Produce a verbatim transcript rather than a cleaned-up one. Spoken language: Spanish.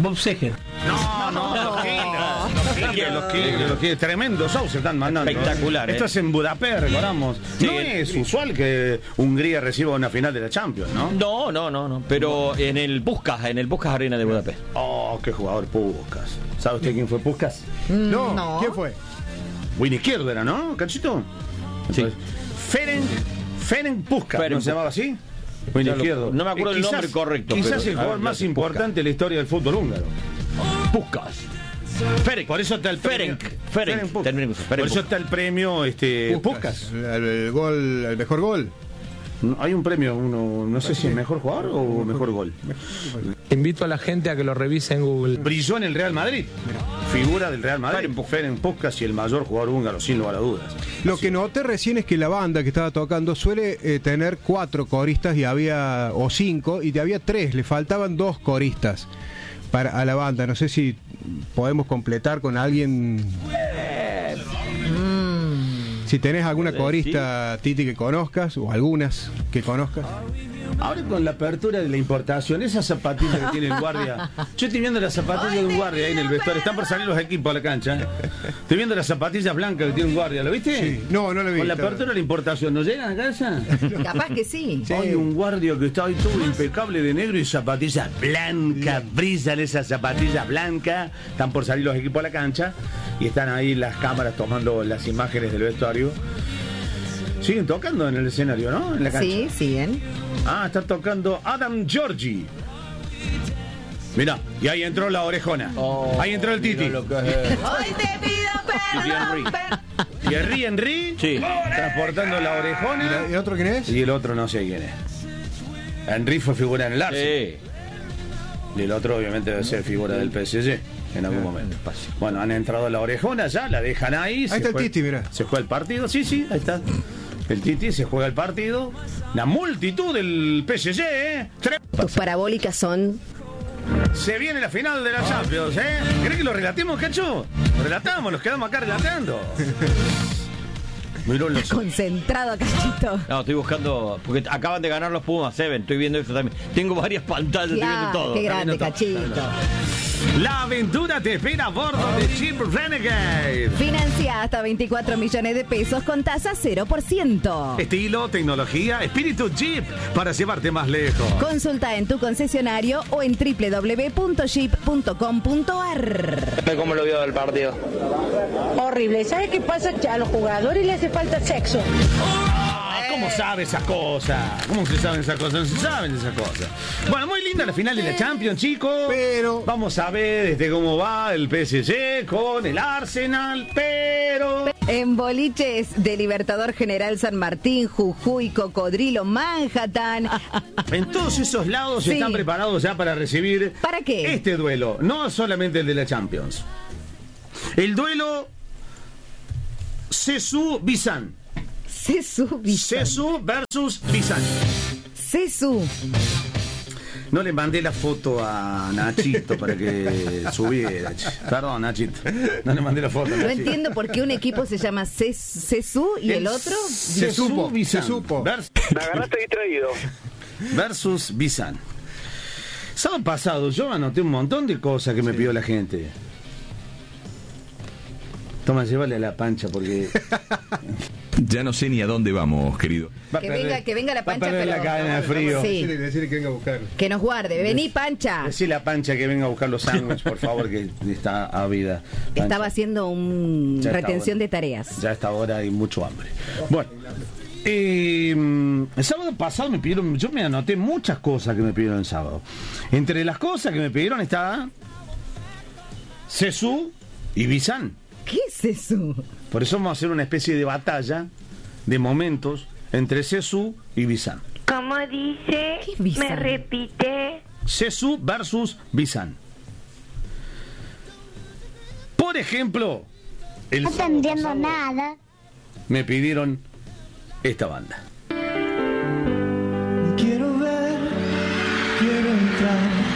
Bob Seger. No, no, los Killers, los Killers, los Killers, tremendos shows se están mandando. Espectacular, ¿eh? Esto es en Budapest, recordamos. Sí, no es usual que Hungría reciba una final de la Champions, ¿no? No, no, no, no. Pero en el Puskás, en el Puskás Arena de Budapest. Oh, qué jugador Puskás. ¿Sabe usted quién fue Puskás? No, No. ¿quién fue? Win izquierdo era, ¿no, Cachito? Sí. Ferenc, Ferenc Puskás, Ferenc ¿no se llamaba así? Win Ya lo- izquierdo. no me acuerdo Eh, el quizás- nombre correcto, Quizás pero- el jugador ah, más gracias, importante de la historia del fútbol húngaro. Puskás. Ferenc. Por eso está el premio. Ferenc. Ferenc. Puskás. Termine con eso, Ferenc Por eso Puskás. está el premio este, Puskás. El, el gol, el mejor gol. No, hay un premio, uno, no sé si es mejor jugador o mejor gol. Invito a la gente a que lo revise en Google. Brilló en el Real Madrid. Figura del Real Madrid. Ferenc Puskás y el mayor jugador húngaro, sin lugar a dudas. Lo que noté recién es que la banda que estaba tocando suele eh, tener cuatro coristas y había, o cinco, y había tres, le faltaban dos coristas para a la banda. No sé si podemos completar con alguien. Si tenés alguna corista, Titi, que conozcas, o algunas que conozcas. Ahora con la apertura de la importación, esa zapatilla que tiene el guardia. Yo estoy viendo las zapatillas de un guardia ahí en el vestuario. Están por salir los equipos a la cancha. ¿eh? Estoy viendo las zapatillas blancas que tiene un guardia. ¿Lo viste? Sí. No, no lo vi. Con la apertura de la importación, ¿no llegan a casa? Capaz que sí. Hay un guardia que está ahí todo impecable de negro y zapatillas blancas, brillan esas zapatillas blancas. Están por salir los equipos a la cancha y están ahí las cámaras tomando las imágenes del vestuario. Siguen tocando en el escenario, ¿no? En la cancha. Sí, siguen. Ah, está tocando Adam Georgi. Mira, y ahí entró la orejona. Oh, ahí entró el Titi. mira lo que es. Hoy te pido Titi Henry. perdón. Y Henry Henry Sí. transportando la ¿Y, orejona. la- y otro quién es? Y el otro no sé quién es. Henry fue figura en el Arsenal. Sí. Y el otro obviamente debe ser figura del P S G en algún momento. Bueno, han entrado la orejona ya, la dejan ahí. Ahí está el juega- Titi, mirá. Se juega el partido, sí, sí, ahí está. El Titi se juega el partido. La multitud del P S G, ¿eh? Tres- Tus parabólicas son. Se viene la final de la Champions, ¿eh? ¿Querés que lo relatemos, Cacho? Lo relatamos, nos quedamos acá relatando. Miró los... Concentrado, Cachito. No, estoy buscando. Porque acaban de ganar los Pumas, Seven. Estoy viendo eso también. Tengo varias pantallas, estoy viendo Claro, todo. qué grande, Está viendo todo. Cachito. La aventura te espera a bordo de Jeep Renegade. Financia hasta veinticuatro millones de pesos con tasa cero por ciento. Estilo, tecnología, espíritu Jeep para llevarte más lejos. Consulta en tu concesionario o en doble u doble u doble u punto jeep punto com punto a r. ¿Cómo lo vio del partido? Horrible. ¿Sabe qué pasa? Que a los jugadores les hace falta sexo. Ah, ¿cómo sabe esas cosas? ¿Cómo se saben esas cosas? No se saben esas cosas. Bueno, muy linda la final de la Champions, chicos. Pero- vamos a ver este, cómo va el P S G con el Arsenal, pero... En boliches de Libertador General San Martín, Jujuy, Cocodrilo, Manhattan. En todos esos lados Sí. están preparados ya para recibir... ¿Para qué? Este duelo, no solamente el de la Champions. El duelo Sesu-Bizan. Sesu, Bizan. Sesu versus Bizan. Sesu. No le mandé la foto a Nachito para que subiera. Perdón, Nachito. No le mandé la foto. No entiendo por qué un equipo se llama Ses- Sesu y el otro. Se supo, Bizan se supo. vers- Me agarraste distraído. Versus Bizan. Sábado pasado yo anoté un montón de cosas que me pidió la gente. Toma, llévale a la pancha porque... Ya no sé ni a dónde vamos, querido. va a Que perder- venga, que venga la va a pancha, perder pero- la cadena de frío. Sí. Decirle, decirle que venga a buscar. Que nos guarde. Vení, Pancha. Decí la pancha que venga a buscar los sándwiches, por favor, que está ávida. Pancha. Estaba haciendo un Ya está retención ahora. de tareas. Ya a esta hora hay mucho hambre. Bueno, eh, el sábado pasado me pidieron, yo me anoté muchas cosas que me pidieron el sábado. Entre las cosas que me pidieron estaba Sesu y Bizan. ¿Qué es eso? Por eso vamos a hacer una especie de batalla de momentos entre Sesu y Bizan. Como dice, ¿Qué Bizan? me repite. Sesu versus Bizan. Por ejemplo, el No sábado entendiendo pasado nada. me pidieron esta banda.